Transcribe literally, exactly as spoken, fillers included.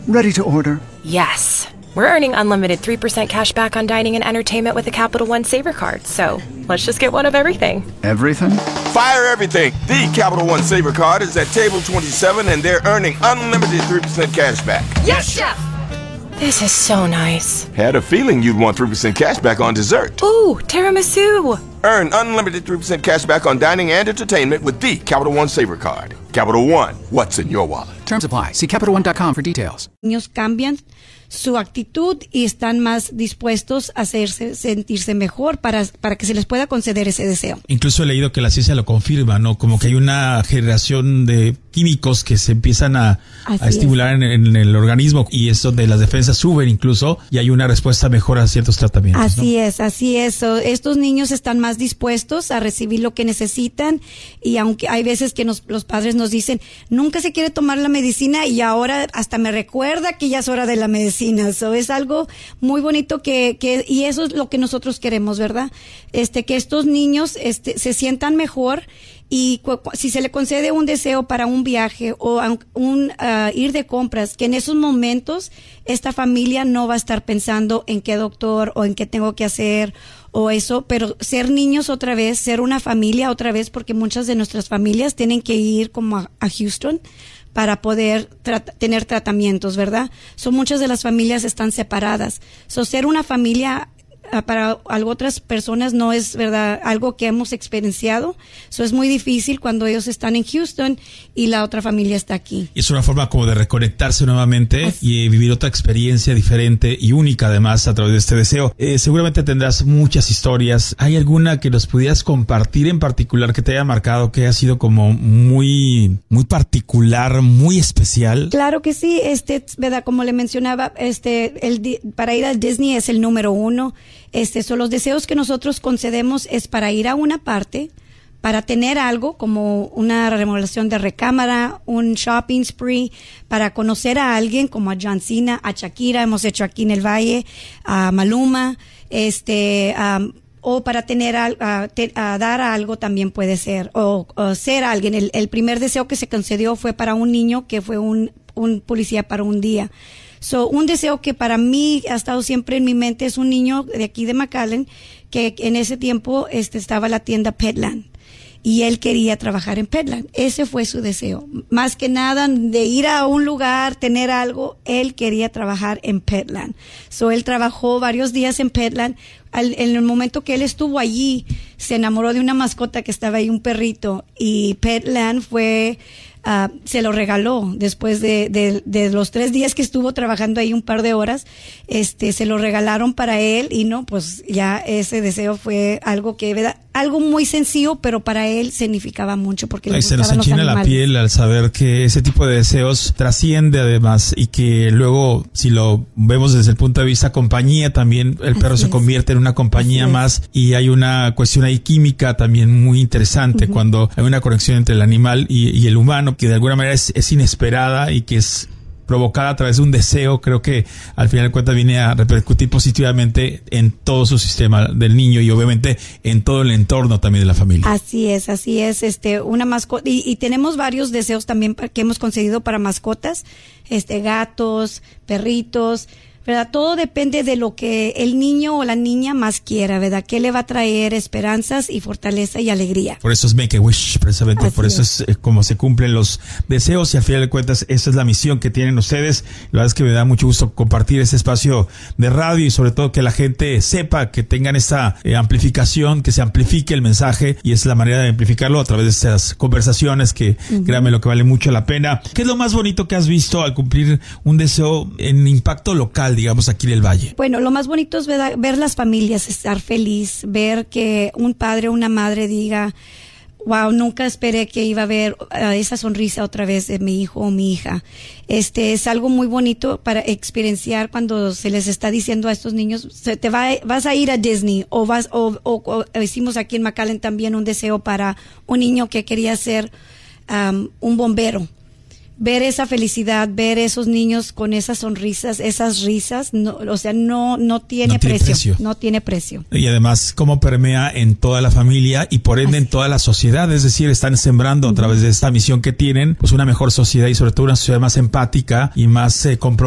Ready to order. Yes. We're earning unlimited three percent cash back on dining and entertainment with a Capital One Saver card. So let's just get one of everything. Everything? Fire everything. The Capital One Saver card is at table twenty-seven and they're earning unlimited three percent cash back. Yes, Chef! This is so nice. Had a feeling you'd want three percent cash back on dessert. Ooh, tiramisu! Earn unlimited three percent cash back on dining and entertainment with the Capital One Saver card. Capital One, what's in your wallet? Terms apply. See Capital One dot com for details. Niños cambian su actitud y están más dispuestos a hacerse sentirse mejor para, para que se les pueda conceder ese deseo. Incluso he leído que la ciencia lo confirma, ¿no? Como que hay una generación de químicos que se empiezan a, a estimular en, en el organismo y eso de las defensas suben incluso y hay una respuesta mejor a ciertos tratamientos. Así ¿no? es, así es. So, estos niños están más dispuestos a recibir lo que necesitan y aunque hay veces que nos, los padres nos dicen, nunca se quiere tomar la medicina y ahora hasta me recuerda que ya es hora de la medicina. So, es algo muy bonito que, que, y eso es lo que nosotros queremos, ¿verdad? Este, que estos niños, este, se sientan mejor y cu- si se le concede un deseo para un viaje o un uh, ir de compras, que en esos momentos esta familia no va a estar pensando en qué doctor o en qué tengo que hacer o eso, pero ser niños otra vez, ser una familia otra vez, porque muchas de nuestras familias tienen que ir como a, a Houston para poder tra- tener tratamientos, ¿verdad? So, muchas de las familias están separadas. So, ser una familia uh, para algo otras personas no es, ¿verdad?, algo que hemos experienciado. So, es muy difícil cuando ellos están en Houston y la otra familia está aquí. Y es una forma como de reconectarse nuevamente Así. y vivir otra experiencia diferente y única además a través de este deseo. Eh, seguramente tendrás muchas historias. ¿Hay alguna que nos pudieras compartir en particular que te haya marcado, que haya sido como muy, muy particular, muy especial? Claro que sí, este, verdad, como le mencionaba, este, el para ir a Disney es el número uno. Este, son los deseos que nosotros concedemos es para ir a una parte, para tener algo como una remodelación de recámara, un shopping spree, para conocer a alguien como a John Cena, a Shakira, hemos hecho aquí en el Valle, a Maluma, este, um, o para tener a, a, a dar algo también puede ser, o, o ser alguien. El, el primer deseo que se concedió fue para un niño que fue un, un policía para un día. So, un deseo que para mí ha estado siempre en mi mente es un niño de aquí de McAllen que en ese tiempo este, estaba la tienda Petland. Y él quería trabajar en Petland. Ese fue su deseo. Más que nada de ir a un lugar, tener algo, él quería trabajar en Petland. So, él trabajó varios días en Petland. Al, en el momento que él estuvo allí, se enamoró de una mascota que estaba ahí, un perrito. Y Petland fue, uh, se lo regaló después de, de, de los tres días que estuvo trabajando ahí, un par de horas. Este, se lo regalaron para él y no, pues ya ese deseo fue algo que, ¿verdad? Algo muy sencillo, pero para él significaba mucho porque le se gustaban nos los enchina animales. la piel al saber que ese tipo de deseos trasciende además y que luego, si lo vemos desde el punto de vista compañía, también el perro Así se es. convierte en una compañía Así es. más y hay una cuestión ahí química también muy interesante uh-huh. cuando hay una conexión entre el animal y, y el humano que de alguna manera es, es inesperada y que es provocada a través de un deseo. Creo que al final de cuentas viene a repercutir positivamente en todo su sistema del niño y obviamente en todo el entorno también de la familia. Así es, así es, este, una mascota, y, y tenemos varios deseos también que hemos concedido para mascotas, este, gatos, perritos, ¿verdad? Todo depende de lo que el niño o la niña más quiera, ¿verdad? ¿Qué le va a traer esperanzas y fortaleza y alegría? Por eso es Make a Wish, precisamente. Así por eso es. es eh, como se cumplen los deseos y al final de cuentas esa es la misión que tienen ustedes. La verdad es que me da mucho gusto compartir ese espacio de radio y sobre todo que la gente sepa, que tengan esa eh, amplificación, que se amplifique el mensaje y es la manera de amplificarlo a través de estas conversaciones que uh-huh. créanme lo que vale mucho la pena. ¿Qué es lo más bonito que has visto al cumplir un deseo en impacto local, digamos, aquí en el Valle? Bueno, lo más bonito es ver, ver las familias, estar feliz, ver que un padre o una madre diga, wow, nunca esperé que iba a ver uh, esa sonrisa otra vez de mi hijo o mi hija. Este es algo muy bonito para experienciar cuando se les está diciendo a estos niños, se te va, vas a ir a Disney o vas o, o, o hicimos aquí en McAllen también un deseo para un niño que quería ser um, un bombero. Ver esa felicidad, ver esos niños con esas sonrisas, esas risas, no, o sea, no no tiene, no tiene precio, precio. No tiene precio. Y además, cómo permea en toda la familia y por ende Así. en toda la sociedad. Es decir, están sembrando uh-huh. a través de esta misión que tienen, pues una mejor sociedad y sobre todo una sociedad más empática y más eh, comprometida